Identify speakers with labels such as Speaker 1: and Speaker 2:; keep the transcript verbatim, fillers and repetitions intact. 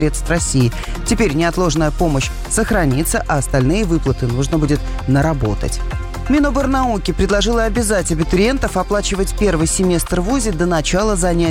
Speaker 1: средств России. Теперь неотложная помощь сохранится, а остальные выплаты нужно будет наработать. Миноборнауки предложила обязать абитуриентов оплачивать первый семестр в ВУЗе до начала занятий